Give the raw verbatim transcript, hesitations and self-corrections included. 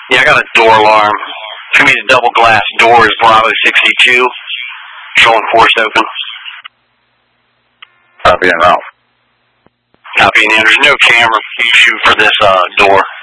Yeah, I got a door alarm. It's going to be the double glass doors, Bravo sixty-two. Showing force open. Copy and route. Copy, and there's no camera issue for this uh, door.